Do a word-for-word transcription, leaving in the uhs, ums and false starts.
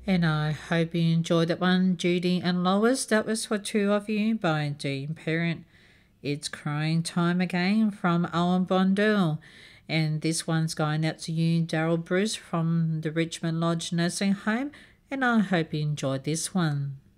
And I hope you enjoyed that one, Judy and Lois. That was for two of you by Dean Parent. It's Crying Time Again from Owen Bondell. And this one's going out to you, Daryl Bruce, from the Richmond Lodge Nursing Home. And I hope you enjoyed this one.